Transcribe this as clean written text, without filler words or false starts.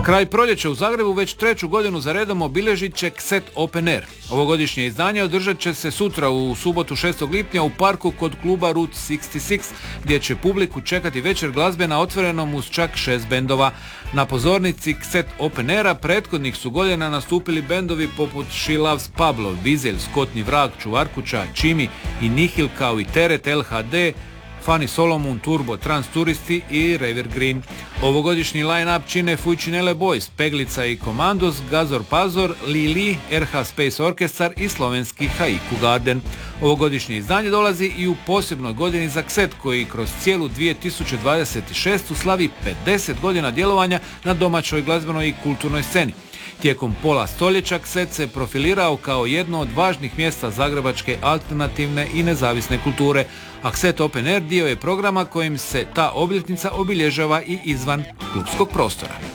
Kraj proljeća u Zagrebu već treću godinu za redom obilježit će Kset Open Air. Ovogodišnje izdanje održat će se sutra u subotu 6. lipnja u parku kod kluba Route 66, gdje će publiku čekati večer glazbe na otvorenom uz čak 6 bendova. Na pozornici Kset Open Aira prethodnih su godina nastupili bendovi poput She Loves Pablo, Vizelj, Skotni vrag, Čuvarkuća, Čimi i Nihil, kao i Teret, LHD, Fanny Solomon, Turbo, Trans Turisti i River Green. Ovogodišnji line-up čine Fujčinele Boys, Peglica i Komandos, Gazor Pazor, Lili, RH Space Orkestar i slovenski Haiku Garden. Ovogodišnje izdanje dolazi i u posebnoj godini za Kset, koji kroz cijelu 2026. slavi 50 godina djelovanja na domaćoj glazbenoj i kulturnoj sceni. Tijekom pola stoljeća Kset se profilirao kao jedno od važnih mjesta zagrebačke alternativne i nezavisne kulture, a Kset Open Air dio je programa kojim se ta obljetnica obilježava i izvan klupskog prostora.